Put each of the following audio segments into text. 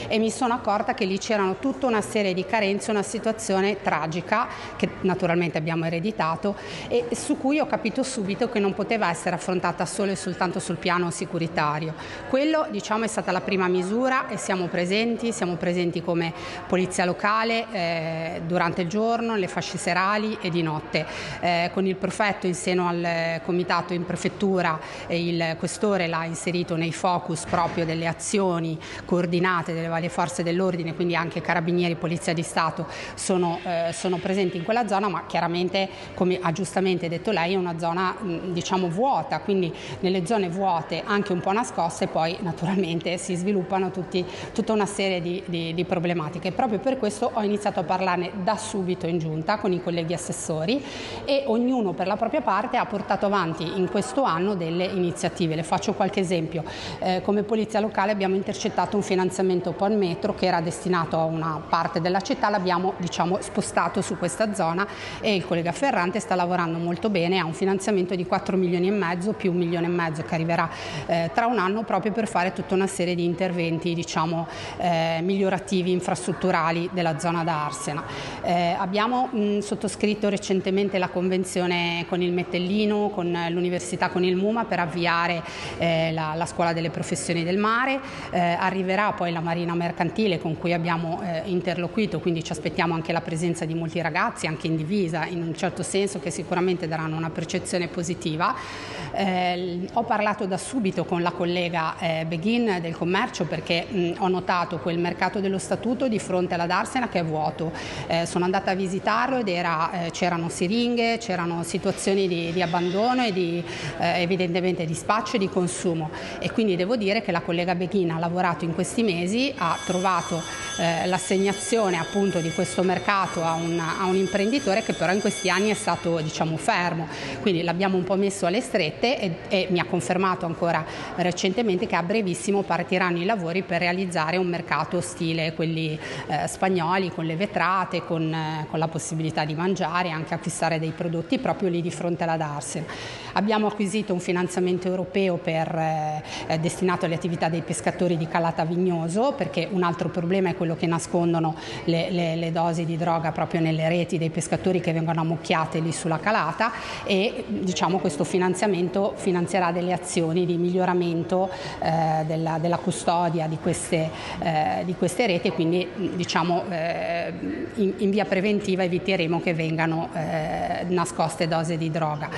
e mi sono accorta che lì c'erano tutta una serie di carenze, una situazione tragica che naturalmente abbiamo ereditato e su cui ho capito subito che non poteva essere affrontata solo e soltanto sul piano securitario. Quello, diciamo, è stata la prima misura e siamo presenti come polizia locale durante il giorno, le fasce serali e di notte. Con il prefetto in seno al comitato in prefettura, il questore l'ha inserito nei focus proprio delle azioni coordinate delle varie forze dell'ordine, quindi anche carabinieri, polizia di Stato sono presenti in quella zona, ma chiaramente, come ha giustamente detto lei, è una zona diciamo vuota, quindi nelle zone vuote anche un po' nascoste poi naturalmente si sviluppano tutta una serie di problematiche. Proprio per questo ho iniziato a parlarne da subito in giunta con i colleghi assessori e ognuno per la propria parte ha portato avanti in questo anno delle iniziative. Le faccio qualche esempio. Come polizia locale abbiamo intercettato un finanziamento PON Metro che era destinato a una parte della città, l'abbiamo diciamo spostato su questa zona e il collega Ferrante sta lavorando molto bene, ha un finanziamento di 4 milioni e mezzo più 1,5 milioni che arriverà tra un anno proprio per fare tutta una serie di interventi diciamo migliorativi infrastrutturali della zona d'Arsena. Abbiamo sottoscritto recentemente la convenzione con il Mettellino, con l'università, con il MUMA per avviare la scuola delle professioni del mare, arriverà poi la marina mercantile con cui abbiamo interloquito, quindi ci aspettiamo anche la presenza di molti ragazzi anche in divisa in un certo senso che sicuramente daranno una percezione positiva. Ho parlato da subito con la collega Beghin del commercio perché ho notato quel mercato dello statuto di fronte alla Darsena che è vuoto. Sono andata a visitarlo ed c'erano siringhe, c'erano situazioni di abbandono e evidentemente di spaccio e di consumo e quindi devo dire che la collega Beghin ha lavorato in questi mesi, ha trovato l'assegnazione appunto di questo mercato a un imprenditore che però in questi anni è stato diciamo fermo, quindi l'abbiamo un po' messo alle strette e mi ha confermato ancora recentemente che a brevissimo partiranno i lavori per realizzare un mercato stile quelli spagnoli con le vetrate, con la possibilità di mangiare e anche acquistare dei prodotti proprio lì di fronte alla Darsena. Abbiamo acquisito un finanziamento europeo destinato alle attività dei pescatori di Calata Vignoso perché un altro problema è quello che nascondono le dosi di droga proprio nelle reti dei pescatori che vengono ammucchiate lì sulla calata e diciamo questo finanziamento finanzierà delle azioni di miglioramento della custodia di queste reti e quindi diciamo in via preventiva eviteremo che vengano nascoste dosi di droga.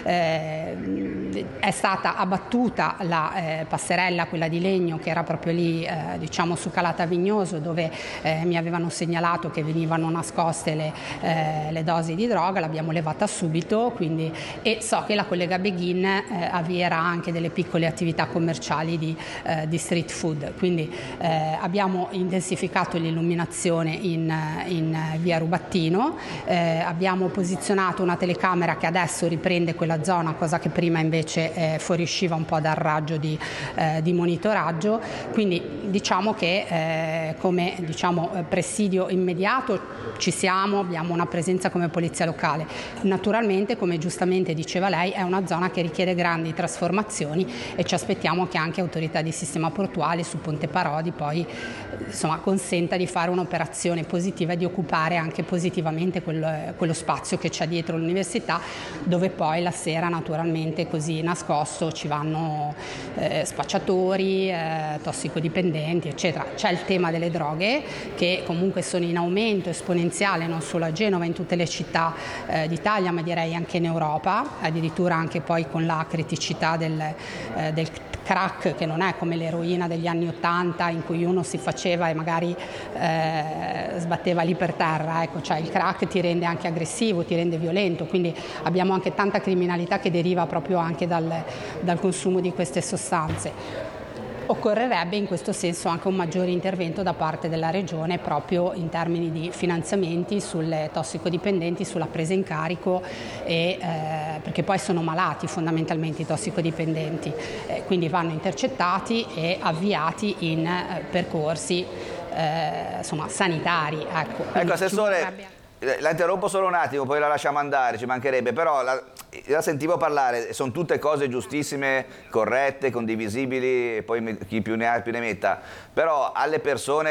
È stata abbattuta la passerella, quella di legno che era proprio lì diciamo su Calata Vignoso dove mi avevano segnalato che venivano nascoste le dosi di droga, l'abbiamo levata subito quindi, e so che la collega Beghin avvierà anche delle piccole attività commerciali di street food, quindi abbiamo intensificato l'illuminazione in via Rubattino, abbiamo posizionato una telecamera che adesso riprende quella zona, cosa che prima invece fuoriusciva un po' dal raggio di monitoraggio, quindi diciamo che come diciamo presidio immediato ci siamo, abbiamo una presenza come polizia locale. Naturalmente, come giustamente diceva lei, è una zona che richiede grandi trasformazioni e ci aspettiamo che anche autorità di sistema portuale su Ponte Parodi poi insomma consenta di fare un'operazione positiva e di occupare anche positivamente quello spazio che c'è dietro l'università, dove poi la sera naturalmente così nascosto ci vanno spacciatori, tossicodipendenti eccetera. C'è il tema delle droghe che comunque sono in aumento esponenziale non solo a Genova, in tutte le città d'Italia ma direi anche in Europa, addirittura anche poi con la criticità del crack che non è come l'eroina degli anni '80 in cui uno si faceva e magari sbatteva lì per terra, ecco, cioè il crack ti rende anche aggressivo, ti rende violento, quindi abbiamo anche tanta criminalità che deriva proprio anche dal consumo di queste sostanze. Occorrerebbe in questo senso anche un maggiore intervento da parte della Regione proprio in termini di finanziamenti sulle tossicodipendenti, sulla presa in carico perché poi sono malati fondamentalmente i tossicodipendenti, quindi vanno intercettati e avviati in percorsi insomma, sanitari. Ecco Assessore, la interrompo solo un attimo, poi la lasciamo andare, ci mancherebbe, però la sentivo parlare, sono tutte cose giustissime, corrette, condivisibili, e poi chi più ne ha più ne metta, però alle persone